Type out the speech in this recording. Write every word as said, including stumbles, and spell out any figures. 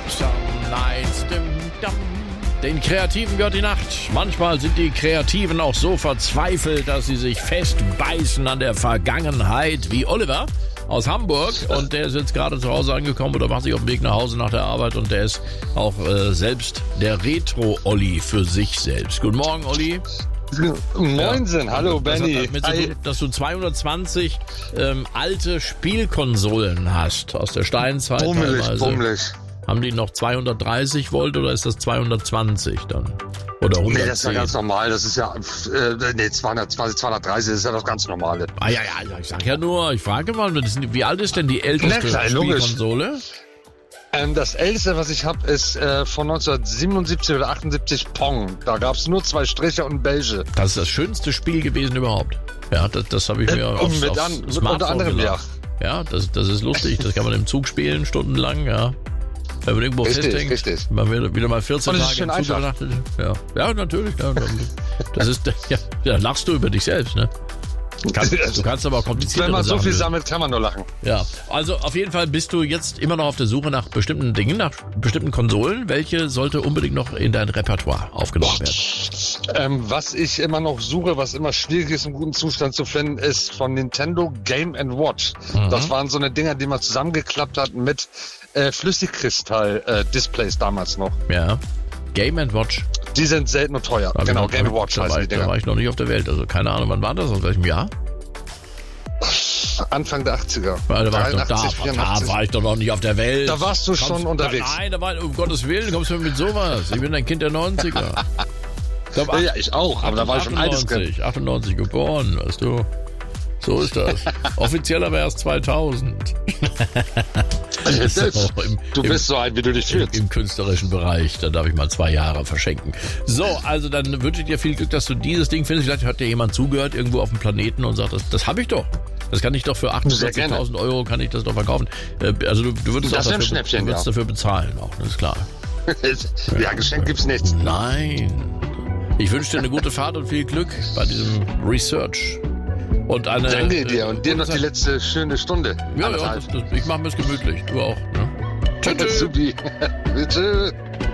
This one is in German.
Some nights, dum, dum. Den Kreativen gehört die Nacht. Manchmal sind die Kreativen auch so verzweifelt, dass sie sich festbeißen an der Vergangenheit, wie Oliver aus Hamburg. Und der ist jetzt gerade zu Hause angekommen oder macht sich auf den Weg nach Hause nach der Arbeit. Und der ist auch äh, selbst der Retro-Olli für sich selbst. Guten Morgen, Olli. Moinsen, ja. Hallo das Benny. Hat damit zu tun, dass du zweihundertzwanzig ähm, alte Spielkonsolen hast aus der Steinzeit. Bummelig, teilweise. bummelig. Haben die noch zweihundertdreißig Volt oder ist das zweihundertzwanzig dann? Oder hundertzehn? Nee, das ist ja ganz normal. Das ist ja, äh, nee, zweihundertzwanzig, zweihundertdreißig, das ist ja das ganz Normale. Ah ja, ja, ich sag ja nur, ich frage mal, wie alt ist denn die älteste Na klar, Spielkonsole? Ähm, das älteste, was ich habe, ist äh, von neunzehnhundertsiebenundsiebzig oder achtundsiebzig Pong. Da gab es nur zwei Striche und Beige. Das ist das schönste Spiel gewesen überhaupt. Ja, das, das habe ich mir äh, aufs, mit aufs an, Smartphone unter anderem, gelacht. Ja, ja das, das ist lustig. Das kann man im Zug spielen, stundenlang, ja. Wenn man irgendwo richtig, festhängt, richtig. man wird wieder mal vierzehn Und es Tage ist schön im Zug einfach. übernachtet. Ja, ja, natürlich. Ja, das ist, ja, da lachst du über dich selbst, ne? Kann, du kannst aber auch kompliziert. Wenn man so Sachen viel lösen. sammelt, kann man nur lachen. Ja, also auf jeden Fall bist du jetzt immer noch auf der Suche nach bestimmten Dingen, nach bestimmten Konsolen. Welche sollte unbedingt noch in dein Repertoire aufgenommen werden? Ähm, was ich immer noch suche, was immer schwierig ist, im guten Zustand zu finden, ist von Nintendo Game and Watch. Mhm. Das waren so eine Dinger, die man zusammengeklappt hat mit äh, Flüssigkristall-Displays äh, damals noch. Ja, Game and Watch. Die sind selten und teuer. Da Genau, ich, Game and Watch da heißen war, die ich, da Dinger. war ich noch nicht auf der Welt, also keine Ahnung, wann war das, aus welchem Jahr? Anfang der achtziger. Weil da war ich doch da, dreiundachtzig, da vierundachtzig. war ich doch noch nicht auf der Welt. Da warst du Kommst, schon unterwegs. Nein, da war, um Gottes Willen, kommst du mir mit sowas? Ich bin ein Kind der neunziger. Ich glaub, Ja, ja, ich auch, aber da war ich schon altes Kind. achtundneunzig, achtundneunzig geboren, weißt du. So ist das. Offizieller wäre es zweitausend. So, im, du im, bist so alt, wie du dich fühlst. Im, Im künstlerischen Bereich, da darf ich mal zwei Jahre verschenken. So, also dann wünsche ich dir viel Glück, dass du dieses Ding findest. Vielleicht hat dir jemand zugehört irgendwo auf dem Planeten und sagt, das, das habe ich doch. Das kann ich doch für achtundvierzigtausend Euro kann ich das doch verkaufen. Also du, du würdest, Das auch wäre ein dafür, Schnäppchen, du würdest ja. dafür bezahlen auch, das ist klar. Ja, Geschenk gibt's nichts. Nein. Ich wünsche dir eine gute Fahrt und viel Glück bei diesem Research. Und eine, Danke dir und dir äh, noch die letzte schöne Stunde. Ja, ja, das, das, ich mache mir es gemütlich. Du auch. Ne? Tschüss. Supi. Bitte.